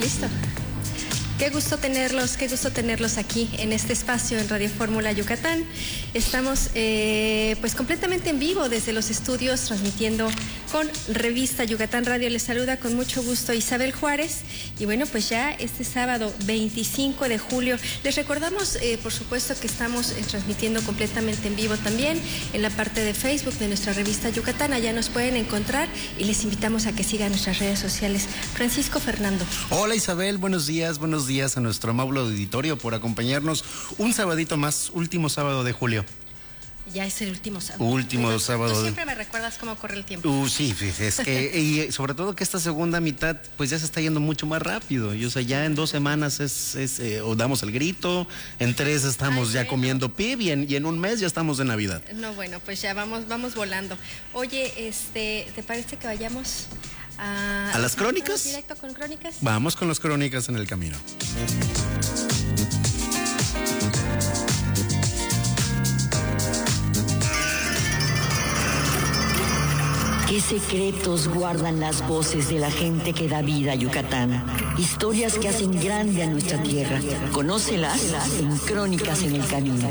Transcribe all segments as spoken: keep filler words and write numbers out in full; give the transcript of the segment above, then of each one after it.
Listo. Qué gusto tenerlos, qué gusto tenerlos aquí en este espacio en Radio Fórmula Yucatán. Estamos eh, pues completamente en vivo desde los estudios transmitiendo con Revista Yucatán Radio. Les saluda con mucho gusto Isabel Juárez. Y bueno, pues ya este sábado veinticinco de julio, les recordamos eh, por supuesto que estamos eh, transmitiendo completamente en vivo también en la parte de Facebook de nuestra Revista Yucatán. Allá nos pueden encontrar y les invitamos a que sigan nuestras redes sociales. Francisco Fernando. Hola Isabel, buenos días, buenos días a nuestro amable auditorio por acompañarnos un sabadito más, último sábado de julio. Ya es el último sábado. Último Tú, sábado. Tú siempre me recuerdas cómo corre el tiempo. Uh, sí, es que, y sobre todo que esta segunda mitad, pues ya se está yendo mucho más rápido. Y o sea, ya en dos semanas es, es eh, o damos el grito, en tres estamos Ay, ya bueno. comiendo pib y en, y en un mes ya estamos de Navidad. No, bueno, pues ya vamos, vamos volando. Oye, este, ¿te parece que vayamos a, ¿A las crónicas? Directo con crónicas. Vamos con las crónicas en el camino. ¿Qué secretos guardan las voces de la gente que da vida a Yucatán? Historias que hacen grande a nuestra tierra. Conócelas en Crónicas en el Camino.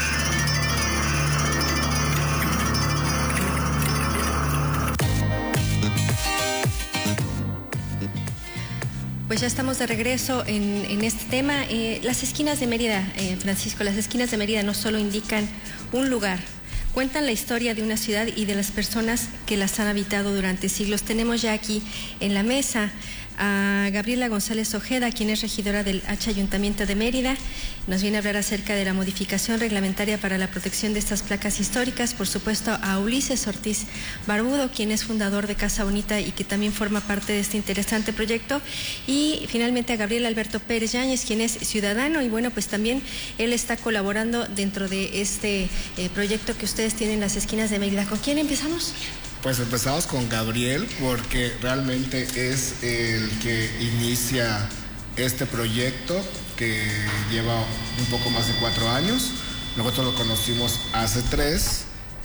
Pues ya estamos de regreso en, en este tema. Eh, las esquinas de Mérida, eh, Francisco, las esquinas de Mérida no solo indican un lugar, cuentan la historia de una ciudad y de las personas que las han habitado durante siglos. Tenemos ya aquí en la mesa a Gabriela González Ojeda, quien es regidora del H Ayuntamiento de Mérida. Nos viene a hablar acerca de la modificación reglamentaria para la protección de estas placas históricas. Por supuesto, a Ulises Ortiz Barbudo, quien es fundador de Casa Bonita y que también forma parte de este interesante proyecto. Y finalmente a Gabriel Alberto Pérez Yáñez, quien es ciudadano y bueno, pues también él está colaborando dentro de este eh, proyecto que ustedes tienen en las esquinas de Mérida. ¿Con quién empezamos? Pues empezamos con Gabriel porque realmente es el que inicia este proyecto que lleva un poco más de cuatro años. Nosotros lo conocimos hace tres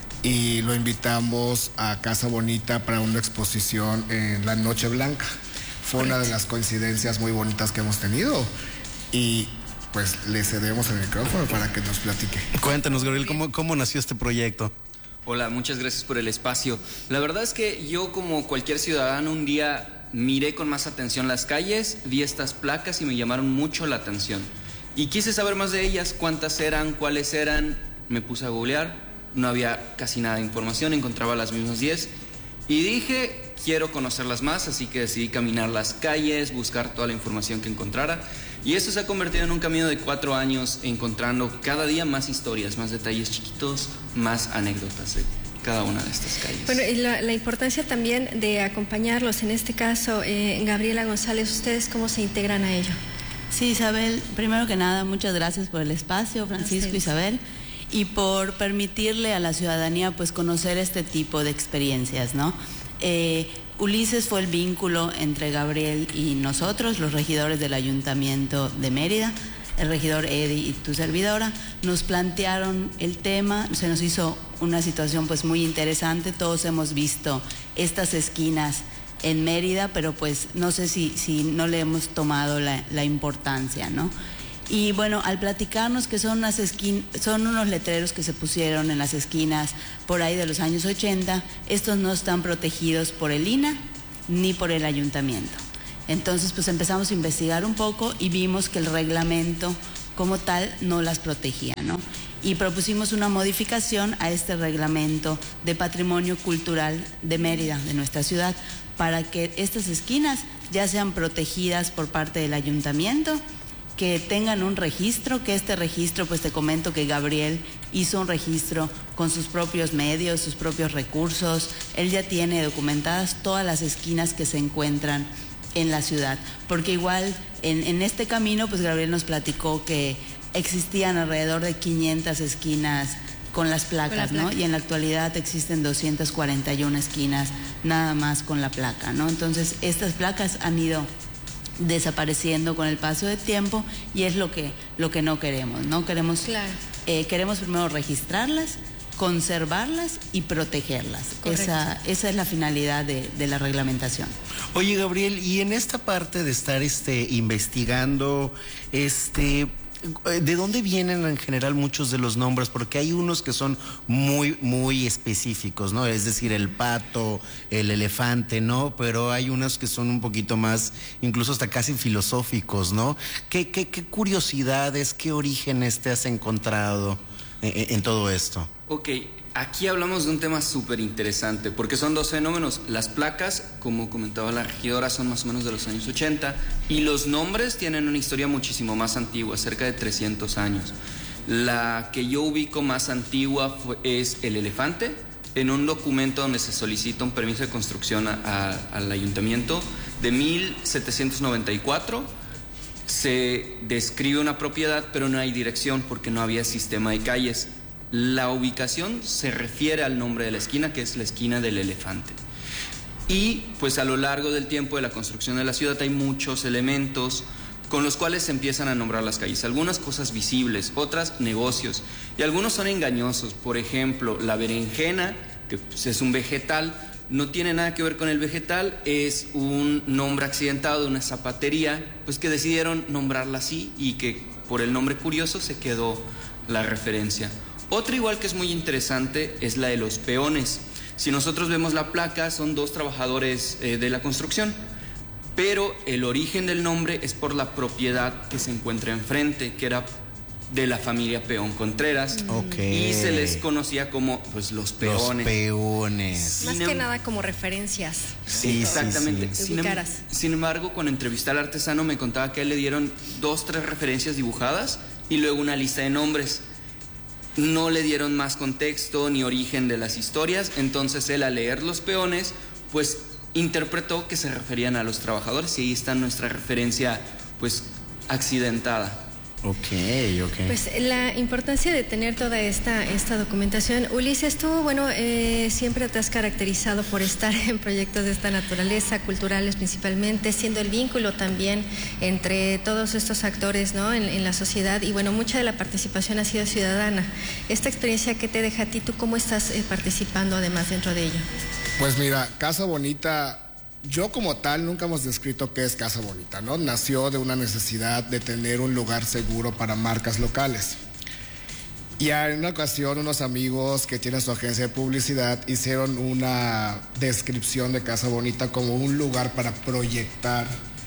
y lo invitamos a Casa Bonita para una exposición en la Noche Blanca. Fue Correcto. Una de las coincidencias muy bonitas que hemos tenido y pues le cedemos el micrófono para que nos platique. Cuéntanos, Gabriel, ¿cómo, cómo nació este proyecto? Hola, muchas gracias por el espacio. La verdad es que yo, como cualquier ciudadano, un día miré con más atención las calles, vi estas placas y me llamaron mucho la atención. Y quise saber más de ellas, cuántas eran, cuáles eran. Me puse a googlear, no había casi nada de información, encontraba las mismas diez. Y dije, quiero conocerlas más, así que decidí caminar las calles, buscar toda la información que encontrara. Y esto se ha convertido en un camino de cuatro años, encontrando cada día más historias, más detalles chiquitos, más anécdotas de cada una de estas calles. Bueno, y la, la importancia también de acompañarlos, en este caso, eh, Gabriela González, ¿ustedes cómo se integran a ello? Sí, Isabel, primero que nada, muchas gracias por el espacio, Francisco, Isabel, y por permitirle a la ciudadanía pues conocer este tipo de experiencias, ¿no? Eh, Ulises fue el vínculo entre Gabriel y nosotros, los regidores del Ayuntamiento de Mérida, el regidor Eddie y tu servidora. Nos plantearon el tema, se nos hizo una situación pues muy interesante. Todos hemos visto estas esquinas en Mérida, pero pues no sé si, si no le hemos tomado la, la importancia, ¿no? Y bueno, al platicarnos que son, unas esquin- son unos letreros que se pusieron en las esquinas por ahí de los años ochenta, estos no están protegidos por el I N A ni por el ayuntamiento. Entonces pues empezamos a investigar un poco y vimos que el reglamento como tal no las protegía, ¿no? Y propusimos una modificación a este reglamento de patrimonio cultural de Mérida, de nuestra ciudad, para que estas esquinas ya sean protegidas por parte del ayuntamiento, que tengan un registro, que este registro, pues te comento que Gabriel hizo un registro con sus propios medios, sus propios recursos. Él ya tiene documentadas todas las esquinas que se encuentran en la ciudad, porque igual en, en este camino, pues Gabriel nos platicó que existían alrededor de quinientas esquinas con las placas, con la placa, ¿no? Y en la actualidad existen doscientas cuarenta y una esquinas nada más con la placa, ¿no? Entonces estas placas han ido desapareciendo con el paso del tiempo y es lo que lo que no queremos, ¿no? Queremos, claro. eh, queremos primero registrarlas conservarlas y protegerlas. Esa, esa es la finalidad de, de la reglamentación. Oye, Gabriel, y en esta parte de estar este, investigando, este, ¿de dónde vienen en general muchos de los nombres? Porque hay unos que son muy, muy específicos, ¿no? Es decir, el pato, el elefante, ¿no? Pero hay unos que son un poquito más, incluso hasta casi filosóficos, ¿no? ¿Qué, qué, qué curiosidades, qué orígenes te has encontrado en, en todo esto? Ok, aquí hablamos de un tema súper interesante, porque son dos fenómenos. Las placas, como comentaba la regidora, son más o menos de los años ochenta, y los nombres tienen una historia muchísimo más antigua, cerca de trescientos años. La que yo ubico más antigua fue, es el elefante, en un documento donde se solicita un permiso de construcción a, a, al ayuntamiento de mil setecientos noventa y cuatro. Se describe una propiedad, pero no hay dirección porque no había sistema de calles. La ubicación se refiere al nombre de la esquina, que es la esquina del elefante. Y pues a lo largo del tiempo de la construcción de la ciudad hay muchos elementos con los cuales se empiezan a nombrar las calles. Algunas cosas visibles, otras negocios, y algunos son engañosos. Por ejemplo, la berenjena, que pues, es un vegetal, no tiene nada que ver con el vegetal, es un nombre accidentado de una zapatería, pues que decidieron nombrarla así y que por el nombre curioso se quedó la referencia. Otra igual que es muy interesante es la de los peones. Si nosotros vemos la placa, son dos trabajadores eh, de la construcción, pero el origen del nombre es por la propiedad que se encuentra enfrente, que era de la familia Peón Contreras. Okay. Y se les conocía como pues los peones. Los peones. Más Sin que em... nada como referencias. Sí, exactamente. Sí, sí. Sin, em... Sin embargo, cuando entrevisté al artesano me contaba que a él le dieron dos, tres referencias dibujadas y luego una lista de nombres. No le dieron más contexto ni origen de las historias, entonces él al leer los peones, pues interpretó que se referían a los trabajadores y ahí está nuestra referencia, pues, accidentada. Ok, ok. Pues la importancia de tener toda esta, esta documentación. Ulises, tú, bueno, eh, siempre te has caracterizado por estar en proyectos de esta naturaleza, culturales principalmente, siendo el vínculo también entre todos estos actores, ¿no?, en, en la sociedad, y bueno, mucha de la participación ha sido ciudadana. Esta experiencia, ¿qué te deja a ti? ¿Tú cómo estás eh, participando además dentro de ello? Pues mira, Casa Bonita, yo como tal nunca hemos descrito qué es Casa Bonita, ¿no? Nació de una necesidad de tener un lugar seguro para marcas locales. Y en una ocasión unos amigos que tienen su agencia de publicidad hicieron una descripción de Casa Bonita como un lugar para proyectar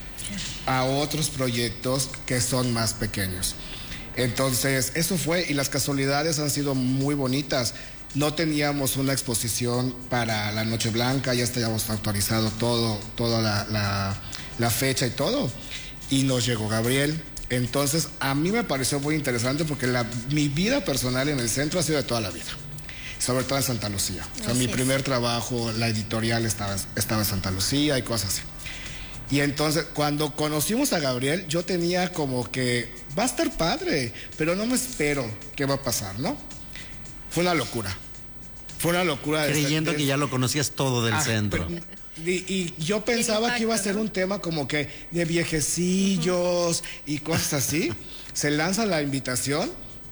a otros proyectos que son más pequeños. Entonces, eso fue, y las casualidades han sido muy bonitas. No teníamos una exposición para la Noche Blanca, ya estábamos autorizado todo, toda la, la, la fecha y todo. Y nos llegó Gabriel. Entonces, a mí me pareció muy interesante porque la, mi vida personal en el centro ha sido de toda la vida. Sobre todo en Santa Lucía. O sea, mi primer trabajo, la editorial estaba, estaba en Santa Lucía y cosas así. Y entonces, cuando conocimos a Gabriel, yo tenía como que, va a estar padre, pero no me espero qué va a pasar, ¿no? Fue una locura. Fue una locura. Creyendo de, de, que ya lo conocías todo del ah, centro. Pero, y, y yo pensaba impacto, que iba a ser, ¿no?, un tema como que de viejecillos uh-huh. y cosas así. Se lanza la invitación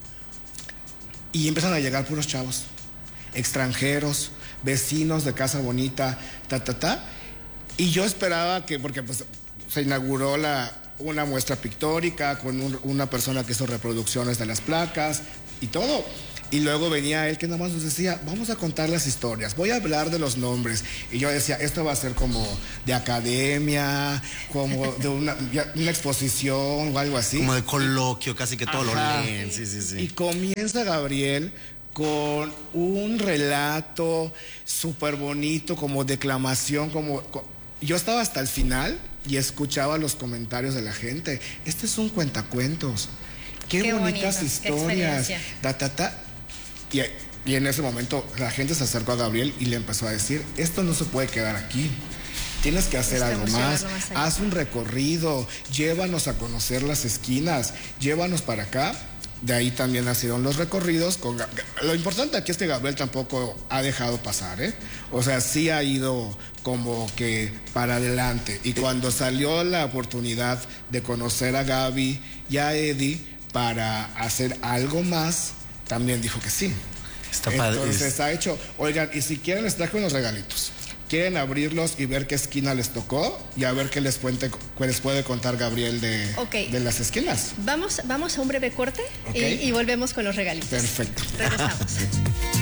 y empiezan a llegar puros chavos, extranjeros, vecinos de Casa Bonita, ta, ta, ta. Y yo esperaba que, porque pues se inauguró la, una muestra pictórica con un, una persona que hizo reproducciones de las placas y todo. Y luego venía él que nada más nos decía, vamos a contar las historias, voy a hablar de los nombres. Y yo decía, esto va a ser como de academia, como de una, una exposición o algo así. Como de coloquio, casi que todo Ajá. lo leen. Sí, sí, sí. Y comienza Gabriel con un relato súper bonito, como declamación, como... Yo estaba hasta el final y escuchaba los comentarios de la gente. Este es un cuentacuentos. Qué, qué bonitas bonito, historias. Qué ta, ta, ta. Y, y en ese momento la gente se acercó a Gabriel y le empezó a decir, esto no se puede quedar aquí. Tienes que hacer algo más. más Haz un recorrido, llévanos a conocer las esquinas, llévanos para acá. De ahí también nacieron los recorridos. Con, lo importante aquí es que Gabriel tampoco ha dejado pasar, ¿eh? O sea, sí ha ido como que para adelante. Y cuando salió la oportunidad de conocer a Gaby y a Eddie para hacer algo más, también dijo que sí. Está padre. Entonces ha hecho, oigan, y si quieren les traje unos regalitos. Quieren abrirlos y ver qué esquina les tocó y a ver qué les, cuente, qué les puede contar Gabriel de, okay. de las esquinas. Vamos, vamos a un breve corte, okay. y, y volvemos con los regalitos. Perfecto. Regresamos.